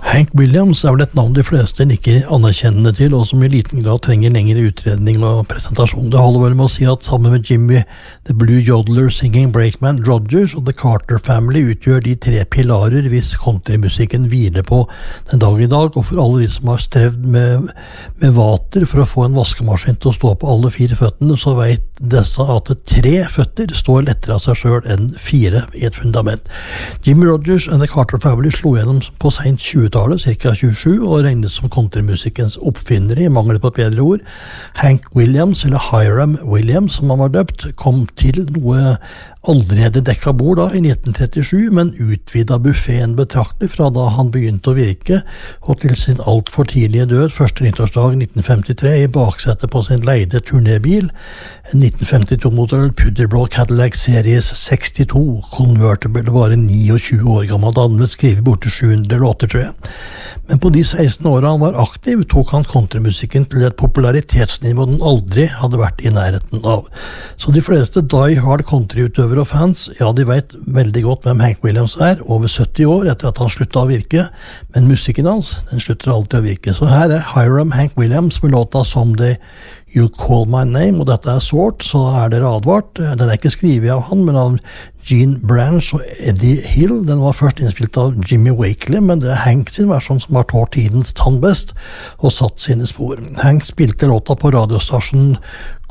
Hank Williams vel et navn de fleste ikke anerkjennende til, og som i liten grad trenger lengre utredning og presentasjon. Det holder vel med å si at sammen med Jimmy The Blue Yodeler, Singing Brakeman, Rogers og The Carter Family utgjør de 3 pilarer hvis countrymusikken hviler på den dag i dag, og for alle de som har strevd med vater for å få en vaskemaskin til å stå på alle 4 føttene, så vet disse at 3 føtter står lettere av seg selv enn 4 i et fundament. Jimmy Rogers and The Carter Family slo gjennom på sent 20-tallet, ca. 27, og regnet som countrymusikkens oppfinnere i mangel på et bedre ord. Hank Williams, eller Hiram Williams som han var døpt, kom til noe aldri hadde dekket bord da i 1937, men utvidet buffeten betraktelig fra da han begynte å virke, og til sin alt for tidlige død, første nyttårsdag 1953, i baksetet på sin leide turnébil, en 1952-modell Pudderblå Cadillac Series 62, convertible, bare 29 år gammel, da han ble skrevet borte 700 låter, tror jeg. Men på de 16 årene han var aktiv, tok han countrymusikken til et popularitetsnivå den aldri hadde vært i nærheten av. Så de fleste die-hard countryutøvere og fans, ja, de vet veldig godt hvem Hank Williams er, over 70 år etter at han sluttet å virke, men musikken hans, den slutter alltid å virke. Så her er Hiram Hank Williams med låta Someday You'll Call My Name, og dette er sårt, så er dere advart. Den er ikke skrivet av han, men av Gene Branch og Eddie Hill. Den var først innspilt av Jimmy Wakely, men det er Hank sin versjon som har tålt tidens tann best og satt sine spor. Hank spilte låta på radiostasjonen